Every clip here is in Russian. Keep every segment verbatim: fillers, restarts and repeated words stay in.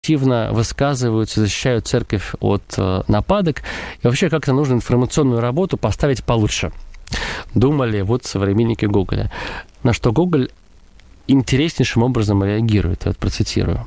активно высказываются, защищают церковь от э, нападок. И вообще как-то нужно информационную работу поставить получше. Думали вот современники Гоголя. На что Гоголь интереснейшим образом реагирует. Я вот процитирую.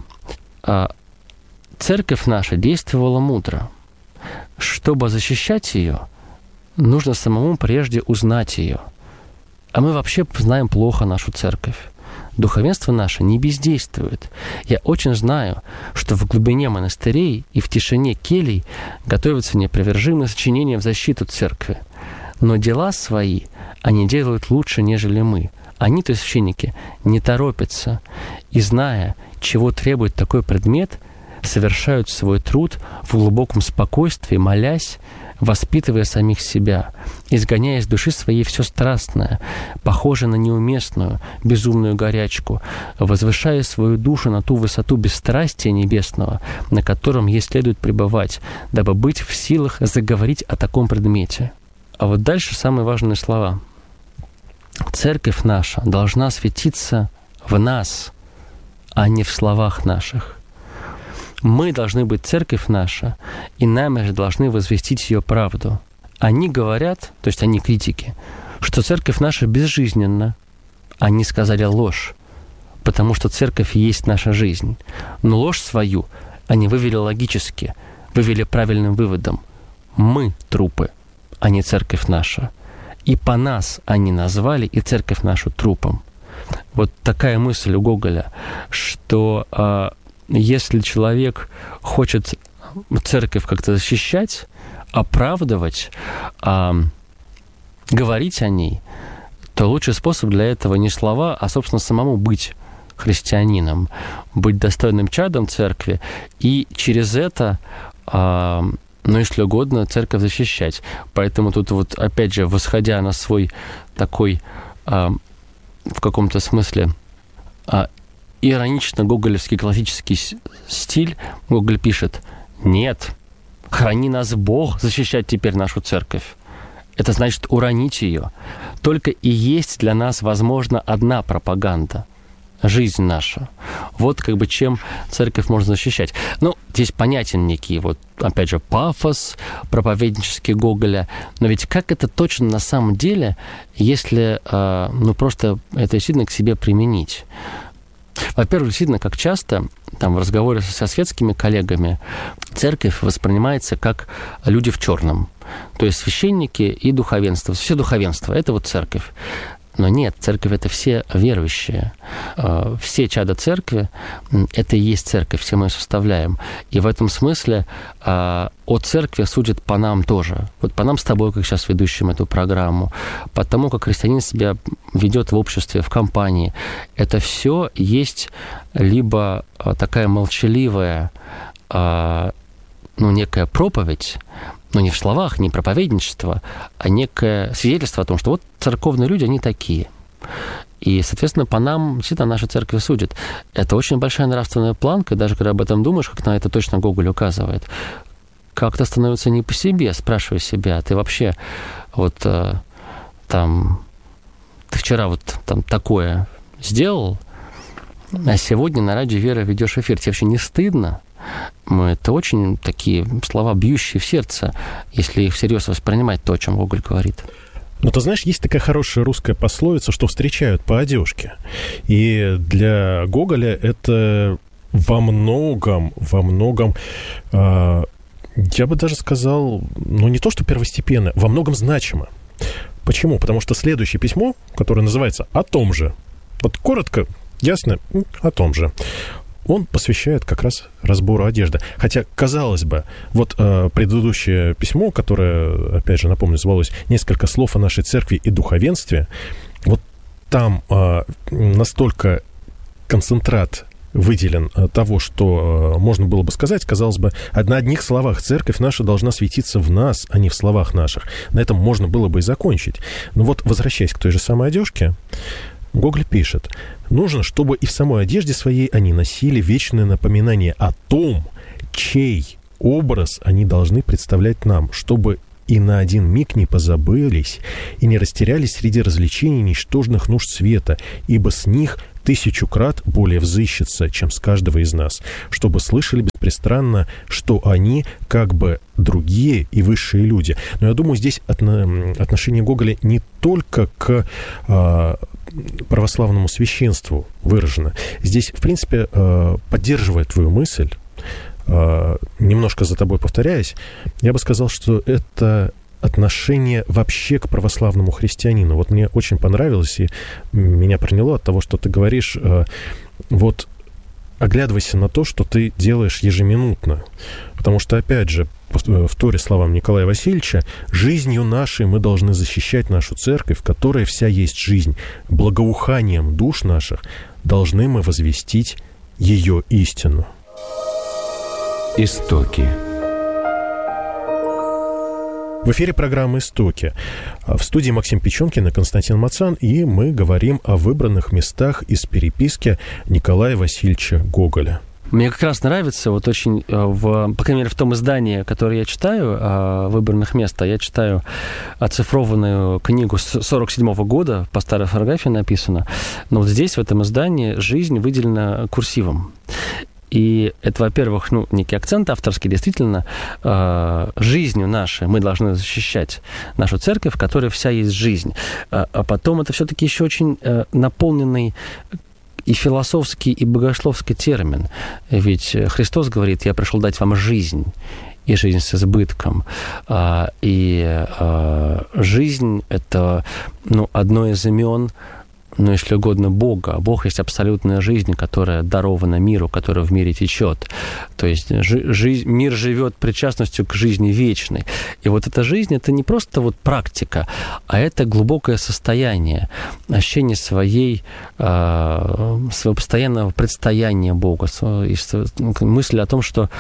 «Церковь наша действовала мудро. Чтобы защищать ее, нужно самому прежде узнать ее. А мы вообще знаем плохо нашу церковь. Духовенство наше не бездействует. Я очень знаю, что в глубине монастырей и в тишине келий готовятся неопровержимые сочинения в защиту церкви. Но дела свои они делают лучше, нежели мы. Они, то есть священники, не торопятся. И, зная, чего требует такой предмет, совершают свой труд в глубоком спокойствии, молясь, воспитывая самих себя, изгоняя из души своей все страстное, похожее на неуместную, безумную горячку, возвышая свою душу на ту высоту бесстрастия небесного, на котором ей следует пребывать, дабы быть в силах заговорить о таком предмете». А вот дальше самые важные слова. «Церковь наша должна светиться в нас, а не в словах наших. Мы должны быть церковь наша, и нами же должны возвестить ее правду. Они говорят, то есть они критики, что церковь наша безжизненна. Они сказали ложь, потому что церковь есть наша жизнь. Но ложь свою они вывели логически, вывели правильным выводом. Мы трупы, а не церковь наша. И по нас они назвали и церковь нашу трупом». Вот такая мысль у Гоголя, что э, если человек хочет церковь как-то защищать, оправдывать, э, говорить о ней, то лучший способ для этого не слова, а, собственно, самому быть христианином, быть достойным чадом церкви, и через это, э, ну, если угодно, церковь защищать. Поэтому тут вот, опять же, восходя на свой такой, э, в каком-то смысле, э, иронично-гоголевский классический стиль, Гоголь пишет: «Нет, храни нас Бог защищать теперь нашу церковь. Это значит уронить ее. Только и есть для нас, возможно, одна пропаганда — жизнь наша». Вот как бы чем церковь можно защищать. Ну, здесь понятен некий, вот, опять же, пафос проповеднический Гоголя. Но ведь как это точно на самом деле, если, э, ну, просто это действительно к себе применить? Во-первых, действительно, как часто там в разговоре со светскими коллегами церковь воспринимается как люди в черном. То есть священники и духовенство. Все духовенство — это вот церковь. Но нет, церковь — это все верующие. Все чада церкви — это и есть церковь, все мы ее составляем. И в этом смысле о церкви судят по нам тоже. Вот по нам с тобой, как сейчас ведущим эту программу, по тому, как христианин себя ведет в обществе, в компании. Это все есть либо такая молчаливая, ну, некая проповедь, но не в словах, не проповедничество, а некое свидетельство о том, что вот церковные люди, они такие. И, соответственно, по нам всегда наша церковь судит. Это очень большая нравственная планка, даже когда об этом думаешь, как на это точно Гоголь указывает. Как-то становится не по себе, спрашивая себя, ты вообще вот э, там, ты вчера вот там такое сделал, а сегодня на радио «Вера» ведешь эфир, тебе вообще не стыдно? Это очень такие слова, бьющие в сердце, если их всерьез воспринимать, то, о чем Гоголь говорит. Ну, ты знаешь, есть такая хорошая русская пословица, что встречают по одежке. И для Гоголя это во многом, во многом, э, я бы даже сказал, ну, не то что первостепенно, во многом значимо. Почему? Потому что следующее письмо, которое называется «О том же», вот коротко, ясно, о том же, он посвящает как раз разбору одежды. Хотя, казалось бы, вот э, предыдущее письмо, которое, опять же, напомню, называлось «Несколько слов о нашей церкви и духовенстве», вот там э, настолько концентрат выделен того, что э, можно было бы сказать, казалось бы, на одних словах: церковь наша должна светиться в нас, а не в словах наших. На этом можно было бы и закончить. Но вот, возвращаясь к той же самой одежке, Гоголь пишет: нужно, чтобы и в самой одежде своей они носили вечное напоминание о том, чей образ они должны представлять нам, чтобы и на один миг не позабылись и не растерялись среди развлечений ничтожных нужд света, ибо с них тысячу крат более взыщется, чем с каждого из нас, чтобы слышали беспрестанно, что они как бы другие и высшие люди. Но я думаю, здесь отношение Гоголя не только к а, православному священству выражено. Здесь, в принципе, а, поддерживая твою мысль, а, немножко за тобой повторяясь, я бы сказал, что это отношение вообще к православному христианину. Вот мне очень понравилось, и меня проняло от того, что ты говоришь, вот оглядывайся на то, что ты делаешь ежеминутно. Потому что, опять же, в Торе словам Николая Васильевича, жизнью нашей мы должны защищать нашу церковь, в которой вся есть жизнь. Благоуханием душ наших должны мы возвестить ее истину. Истоки. В эфире программы «Истоки». В студии Максим Печенкин и Константин Мацан, и мы говорим о выбранных местах из переписки Николая Васильевича Гоголя. Мне как раз нравится, вот очень, в, по крайней мере, в том издании, которое я читаю, о выбранных местах, я читаю оцифрованную книгу с сорок седьмого года, по старой фотографии написано, но вот здесь, в этом издании, жизнь выделена курсивом. И это, во-первых, ну, некий акцент авторский, действительно, э, жизнью нашей мы должны защищать нашу церковь, в которой вся есть жизнь. А, а потом это все-таки еще очень э, наполненный и философский, и богословский термин. Ведь Христос говорит: «Я пришел дать вам жизнь, и жизнь с избытком». А, и а, жизнь – это, ну, одно из имен, ну, если угодно, Бога. Бог есть абсолютная жизнь, которая дарована миру, которая в мире течет. То есть жи- жи- мир живет причастностью к жизни вечной. И вот эта жизнь – это не просто вот практика, а это глубокое состояние, ощущение своей, э, своего постоянного предстояния Бога, и мысль о том, что,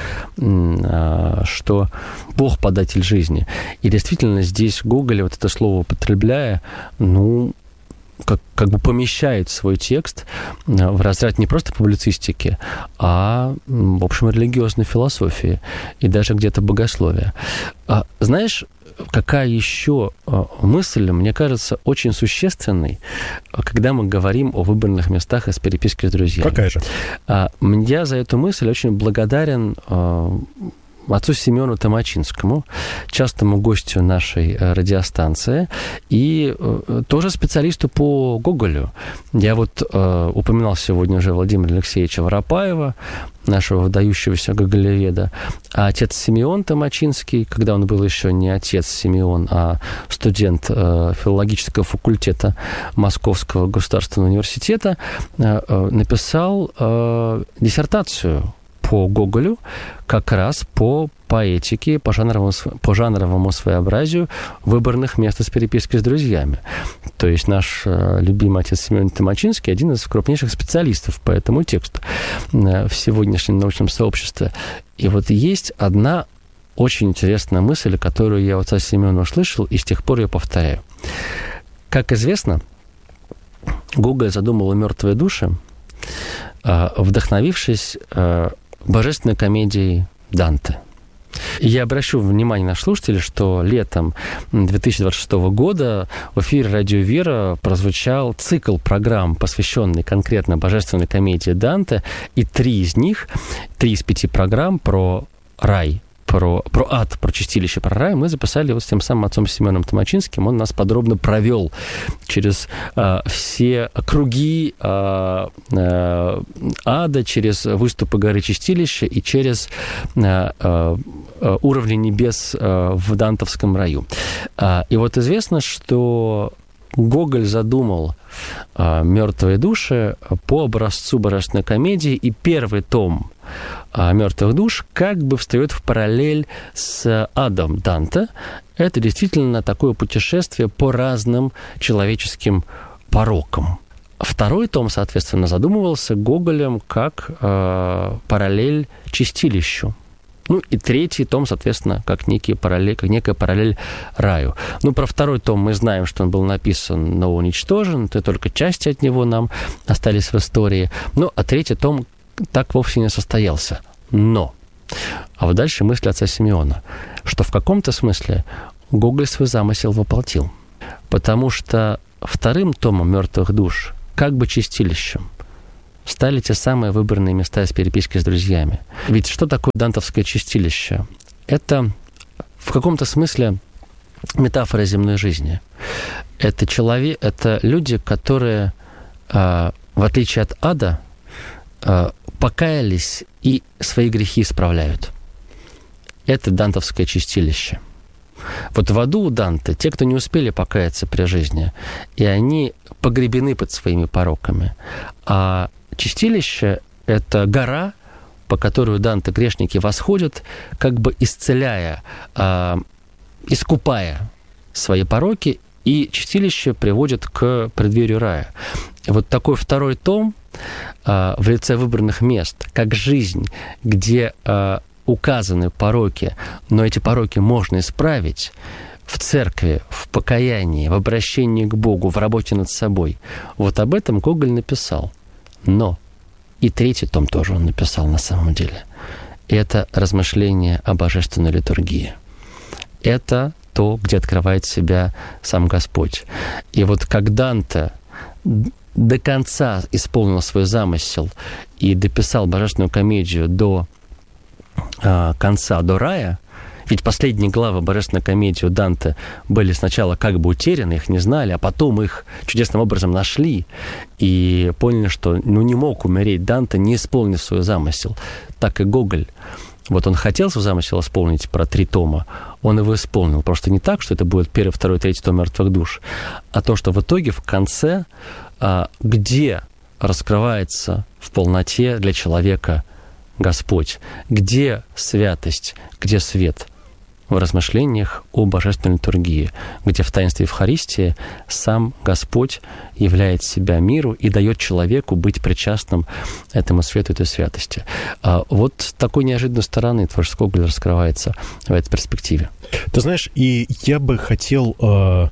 э, что Бог – податель жизни. И действительно здесь Гоголь, вот это слово употребляя, ну, Как, как бы помещает свой текст в разряд не просто публицистики, а, в общем, религиозной философии и даже где-то богословия. А, знаешь, какая еще мысль, мне кажется, очень существенной, когда мы говорим о выбранных местах из переписки с друзьями? Какая же? А, я за эту мысль очень благодарен отцу Семену Томачинскому, частому гостю нашей радиостанции, и э, тоже специалисту по Гоголю. Я вот э, упоминал сегодня уже Владимира Алексеевича Воропаева, нашего выдающегося гоголеведа. А отец Симеон Томачинский, когда он был еще не отец Симеон, а студент э, филологического факультета Московского государственного университета, э, э, написал э, диссертацию по Гоголю, как раз по поэтике, по жанровому, по жанровому своеобразию выборных мест из переписки с друзьями. То есть наш э, любимый отец Семен Томачинский один из крупнейших специалистов по этому тексту э, в сегодняшнем научном сообществе. И вот есть одна очень интересная мысль, которую я у отца Семена услышал, и с тех пор ее повторяю. Как известно, Гоголь задумал «Мертвые души», э, вдохновившись э, божественной комедией Данте. И я обращу внимание наших слушателей, что летом две тысячи двадцать шестого года в эфире «Радио Вера» прозвучал цикл программ, посвященный конкретно божественной комедии Данте, и три из них, три из пяти программ про рай, про, про ад, про чистилище, про рай мы записали вот с тем самым отцом Семеном Томачинским. Он нас подробно провел через э, все круги э, э, ада, через выступы горы Чистилища и через э, э, уровни небес э, в дантовском раю. Э, и вот известно, что Гоголь задумал э, «Мертвые души» по образцу божественной комедии, и первый том э, «Мертвых душ» как бы встает в параллель с адом Данте. Это действительно такое путешествие по разным человеческим порокам. Второй том, соответственно, задумывался Гоголем как э, параллель чистилищу. Ну, и третий том, соответственно, как, некий параллель, как некая параллель раю. Ну, про второй том мы знаем, что он был написан, но уничтожен, то только части от него нам остались в истории. Ну, а третий том так вовсе не состоялся. Но, а вот дальше мысль отца Симеона, что в каком-то смысле Гоголь свой замысел воплотил. Потому что вторым томом «Мертвых душ», как бы чистилищем, стали те самые выбранные места из переписки с друзьями. Ведь что такое дантовское чистилище? Это в каком-то смысле метафора земной жизни. Это человек, это люди, которые, в отличие от ада, покаялись и свои грехи исправляют. Это дантовское чистилище. Вот в аду у Данте те, кто не успели покаяться при жизни, и они погребены под своими пороками. А чистилище – это гора, по которой Данте грешники восходят, как бы исцеляя, э, искупая свои пороки, и чистилище приводит к преддверию рая. И вот такой второй том э, в лице выбранных мест, как жизнь, где э, указаны пороки, но эти пороки можно исправить в церкви, в покаянии, в обращении к Богу, в работе над собой. Вот об этом Гоголь написал. Но и третий том тоже он написал на самом деле. Это размышление о божественной литургии. Это то, где открывает себя сам Господь. И вот как Данте до конца исполнил свой замысел и дописал божественную комедию до э, конца, до рая, ведь последние главы божественной комедии у Данте были сначала как бы утеряны, их не знали, а потом их чудесным образом нашли и поняли, что ну, не мог умереть Данте, не исполнив свой замысел. Так и Гоголь. Вот он хотел свой замысел исполнить про три тома, он его исполнил. Просто не так, что это будет первый, второй, третий том «Мертвых душ», а то, что в итоге в конце, где раскрывается в полноте для человека Господь, где святость, где свет? В размышлениях о божественной литургии, где в таинстве Евхаристии сам Господь являет себя миру и дает человеку быть причастным этому свету, этой святости. Вот с такой неожиданной стороны творчество Гоголя раскрывается в этой перспективе. Ты знаешь, и я бы хотел э,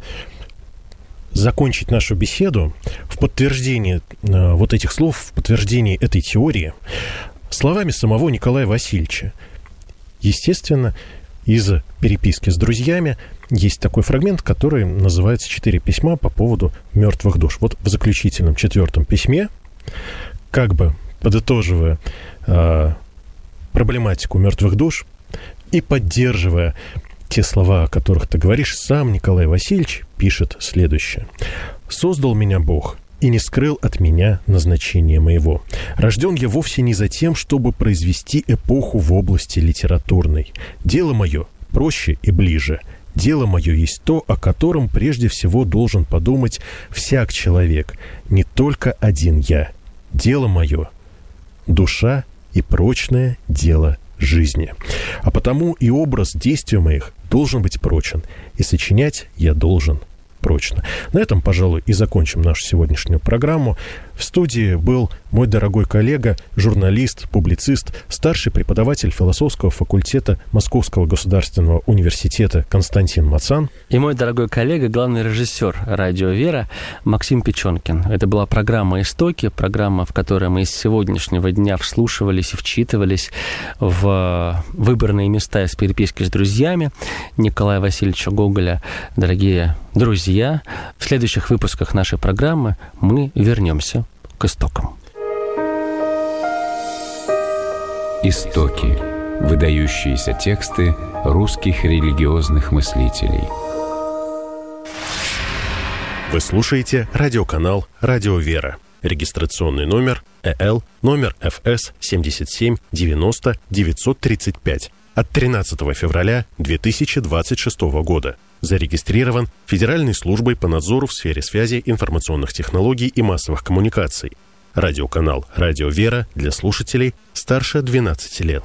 закончить нашу беседу в подтверждении э, вот этих слов, в подтверждении этой теории словами самого Николая Васильевича. Естественно, из переписки с друзьями есть такой фрагмент, который называется «Четыре письма по поводу мертвых душ». Вот в заключительном четвертом письме, как бы подытоживая э, проблематику мертвых душ и поддерживая те слова, о которых ты говоришь, сам Николай Васильевич пишет следующее. «Создал меня Бог и не скрыл от меня назначения моего. Рожден я вовсе не за тем, чтобы произвести эпоху в области литературной. Дело мое проще и ближе. Дело мое есть то, о котором прежде всего должен подумать всяк человек, не только один я. Дело мое – душа и прочное дело жизни. А потому и образ действий моих должен быть прочен, и сочинять я должен прочно». На этом, пожалуй, и закончим нашу сегодняшнюю программу. В студии был мой дорогой коллега, журналист, публицист, старший преподаватель философского факультета Московского государственного университета Константин Мацан. И мой дорогой коллега, главный режиссер «Радио Вера» Максим Печенкин. Это была программа «Истоки», программа, в которой мы с сегодняшнего дня вслушивались и вчитывались в выбранные места из переписки с друзьями Николая Васильевича Гоголя. Дорогие друзья, в следующих выпусках нашей программы мы вернемся к истокам. Истоки. Выдающиеся тексты русских религиозных мыслителей. Вы слушаете радиоканал «Радио Вера». Регистрационный номер э эл, номер эф эс семьдесят семь девяносто девятьсот тридцать пять от тринадцатого февраля две тысячи двадцать шестого года. Зарегистрирован Федеральной службой по надзору в сфере связи, информационных технологий и массовых коммуникаций. Радиоканал «Радио Вера» для слушателей старше двенадцати лет.